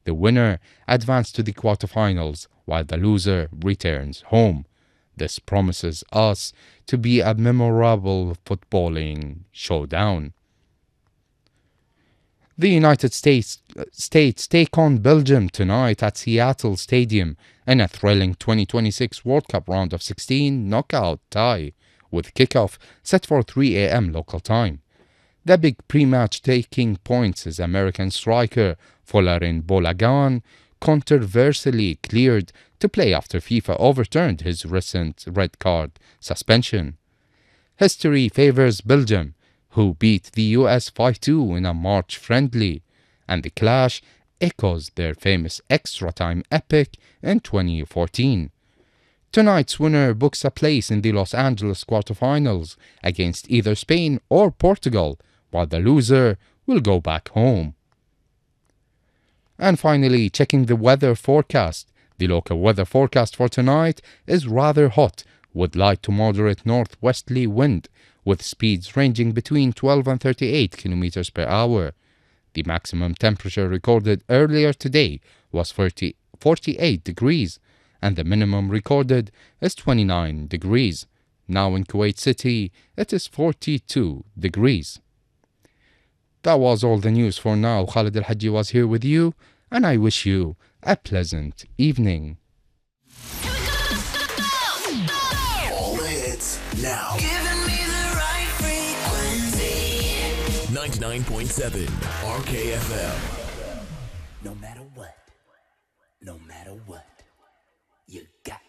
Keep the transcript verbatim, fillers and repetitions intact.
The winner advances to the quarterfinals, while the loser returns home. This promises us to be a memorable footballing showdown. The United States, States take on Belgium tonight at Seattle Stadium in a thrilling twenty twenty-six World Cup round of sixteen knockout tie, with kickoff set for three a m local time. The big pre-match taking points is American striker Folarin Balogun, controversially cleared to play after FIFA overturned his recent red card suspension. History favors Belgium, who beat the U S five two in a March friendly, and the clash echoes their famous extra-time epic in twenty fourteen. Tonight's winner books a place in the Los Angeles quarterfinals against either Spain or Portugal, while the loser will go back home. And finally, checking the weather forecast. The local weather forecast for tonight is rather hot, with light to moderate northwesterly wind, with speeds ranging between twelve and thirty-eight kilometers per hour. The maximum temperature recorded earlier today was forty-eight degrees, and the minimum recorded is twenty-nine degrees. Now in Kuwait City, it is forty-two degrees. That was all the news for now. Khalid Al-Hajji was here with you, and I wish you a pleasant evening. All the hits now. Giving me the right frequency. ninety-nine point seven R K F M. No matter what, no matter what, you got